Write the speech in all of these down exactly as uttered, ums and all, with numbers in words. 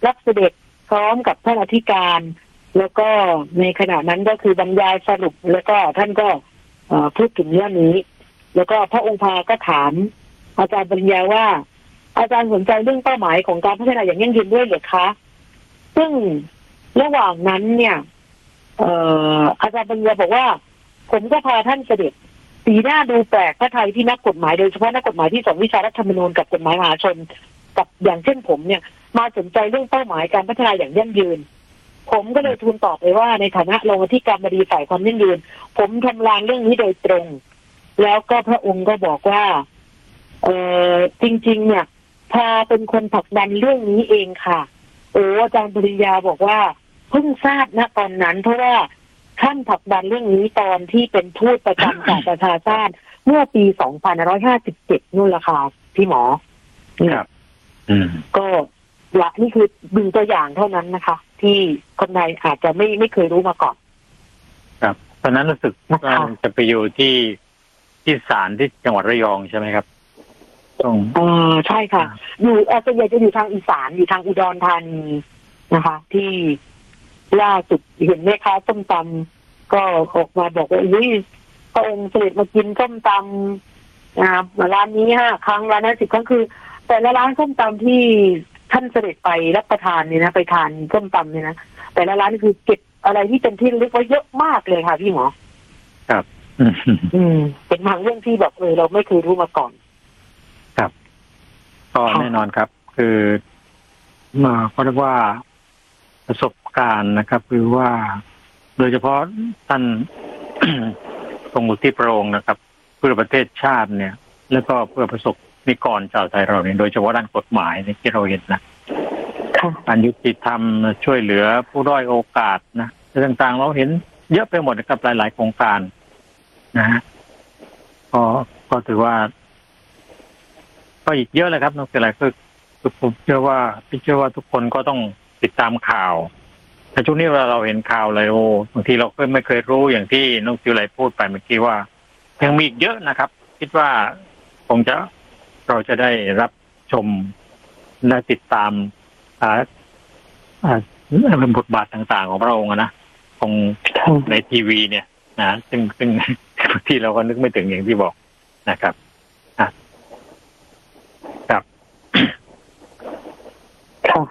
รับเสด็จพร้อมกับท่านอธิการแล้วก็ในขณะนั้นก็คือบรรยายสรุปแล้วก็ท่านก็พูดถึงเรื่องนี้แล้วก็พระองค์พาก็ถามอาจารย์ปริญญาว่าอาจารย์สนใจเรื่องเป้าหมายของการพัฒนาอย่างยั่งยืนด้วยหรือคะซึ่งระหว่างนั้นเนี่ยเอ่ออาจารย์ปริญญาบอกว่าผมก็พาท่านเสด็จสีหน้าดูแปลกพระไทยที่นักกฎหมายโดยเฉพาะนักกฎหมายที่สอนวิชารัฐธรรมนูญกับกฎหมายมหาชนกับอย่างเช่นผมเนี่ยมาสนใจเรื่องเป้าหมายการพัฒนาอย่างยั่งยืนผมก็เลยทูลตอบไปว่าในฐานะรองอธิการบดีฝ่ายความยั่งยืนผมทำงานเรื่องนี้โดยตรงแล้วก็พระองค์ก็บอกว่าเออจริงๆเนี่ยพาเป็นคนผลักดันเรื่องนี้เองค่ะโอ้อาจารย์ปริญญาบอกว่าเพิ่งทราบนะตอนนั้นเพราะว่าท่านผลักดันเรื่องนี้ตอนที่เป็นทูตประจำสหประชาชาติเมื่อปีสองพันห้าร้อยห้าสิบเจ็ดนู่นละค่ะพี่หมอครับอืมก็ละนี่คือดึงตัวอย่างเท่านั้นนะคะที่คนไทยอาจจะไม่ไม่เคยรู้มาก่อนครับตอนนั้นรู้สึกว่าจะไปอยู่ที่ที่ศาลที่จังหวัดระยองใช่ไหมครับตรงอ่าใช่ค่ะอยู่อาจจะจะอยู่ทางอีสานอยู่ทางอุดรธานีนะคะที่ล่าสุดเห็นแม่ค้าส้มตำก็ออกมาบอกว่าอุ้ยพระองค์เสด็จมากินส้มตำนะครับร้านนี้ห้าครั้งร้านนั้นสิบครั้งคือแต่ละร้านส้มตำที่ท่านเสด็จไปรับประทานเนี่ยนะไปทานส้มตำเนี่ยนะแต่ละร้านนี่คือเก็บอะไรที่เป็นที่ระลึกไว้เยอะมากเลยค่ะพี่หมอครับอืมเป็นบางเรื่องที่แบบเออเราไม่เคยรู้มาก่อนครับก็แน่นอนครับคือมาก็เรียกว่าประสบการณ์นะครับคือว่าโดยเฉพาะท่าน ทรงอุทิศพระองค์นะครับเพื่อประเทศชาติเนี่ยแล้วก็เพื่อประสบนิกรชาวไทยเราเนี่ยโดยเฉพาะด้านกฎหมายเนี่ยที่เราเห็นนะการยุติธรรมช่วยเหลือผู้ด้อยโอกาสนะต่างๆเราเห็นเยอะไปหมดนะครับหลายๆโครงการนะฮะก็ก็ถือว่าก็อีกเยอะเลยครับนอกจากอะไรก็คือผมเชื่อว่าพี่เชื่อว่าทุกคนก็ต้องติดตามข่าวแต่ช่วงนี้เวลาเราเห็นข่าวอะไรโอ้บางทีเราก็ไม่เคยรู้อย่างที่น้องจิวไหลพูดไปเมื่อกี้ว่ายังมีอีกเยอะนะครับคิดว่าคงจะเราจะได้รับชมและติดตามอ่าอ่าบทบาทต่างๆของพระองค์นะคงในทีวีเนี่ยนะซึ่งซึ่งที่เราก็นึกไม่ถึงอย่างที่บอกนะครับอ่ะครับค่ะ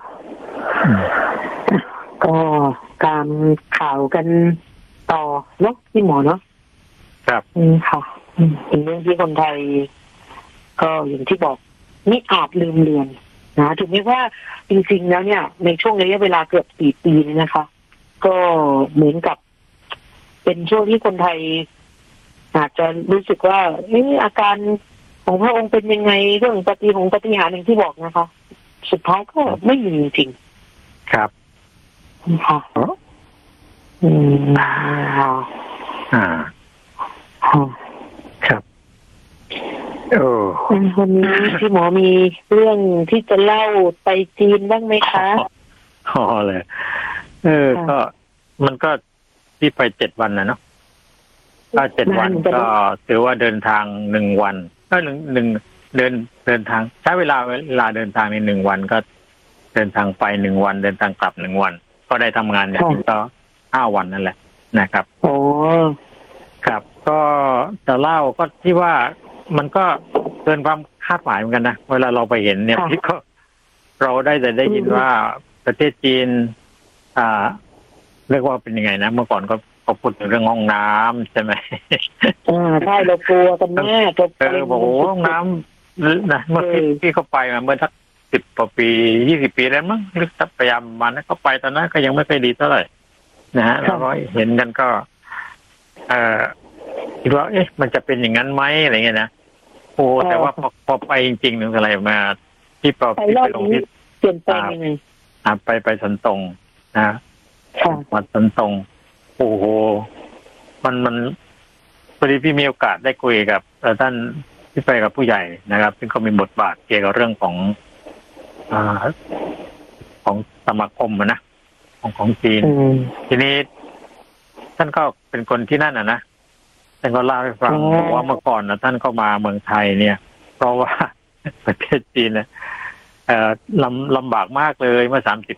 ก็การข่าวกันต่อเนาะพี่หมอเนาะครับอืมค่ะเป็นเรื่องที่คนไทยก็อย่างที่บอกนี่อาจลืมเลือนนะถึงแม้ว่าจริงๆแล้วเนี่ยในช่วงระยะเวลาเกือบสี่ปีนี่นะคะก็เหมือนกับเป็นช่วงที่คนไทยอาจจะรู้สึกว่าเอ๊ะอาการของพระองค์เป็นยังไงเรื่องปฏิหงปฏิหารอย่างที่บอกนะคะสุดท้ายก็ไม่มีจริงครับค่ะอืมอ่าอ่าครับโอ้วันนี้พี่หมอมีเรื่องที่จะเล่าไปจีนบ้างไหมคะอ๋อเลยเออก็มันก็ที่ไปเจ็ดวันนะเนาะก็เจ็ดวันก็ถือว่าเดินทางหนึ่งวันก็หนึ่งหนึ่งเดินเดินทางใช้เวลาเวลาเดินทางในหนึ่งวันก็เดินทางไปหนึ่งวันเดินทางกลับหนึ่งวันก็ได้ทำงานเนี่ยก็ห้าวันนั่นแหละนะครับโอ้ครับก็จะเล่าก็ที่ว่ามันก็เกินความคาดหมายเหมือนกันนะเวลาเราไปเห็นเนี่ยที่ก็เราได้แต่ได้ยินว่าประเทศจีนอ่าเรียกว่าเป็นยังไงนะเมื่อก่อนก็ก็พูดถึงเรื่องห้องน้ำใช่ไหมอ่าใช่เรากลัวกันแม่ตัวเออบอกว่าห้องน้ำนะเมื่อที่ที่เขาไปมาเมื่อสักสิบกว่าปียี่สิบปีแล้วมั้งหรือพยายามมานะเขาไปตอนนั้นก็ยังไม่ค่อยดีเท่าไหร่นะฮะแล้วก็เห็นกันก็เอ่อคิดว่าเอ๊ะมันจะเป็นอย่างนั้นไหมอะไรเงี้ยนะโอ้แต่ว่าพอพอไปจริงๆหนึ่งอะไรมาที่ไปไปลงที่เปลี่ยนแปลงยังไงอ่าไปไปสันตงนะวัดสันตงโอ้โหมันมันพอดีพี่มีโอกาสได้คุยกับท่านที่ไปกับผู้ใหญ่นะครับซึ่งเขามีบทบาทเกี่ยวกับเรื่องของอ่าของสมาคมนะของของจีนทีนี้ท่านก็เป็นคนที่นั่นอ่ะนะท่านก็เล่าให้ฟังว่าเมื่อก่อนนะท่านก็มาเมืองไทยเนี่ยเพราะว่าประเทศจีนเนี่ยเอ่อลำลำบากมากเลยเมื่อสามสิบ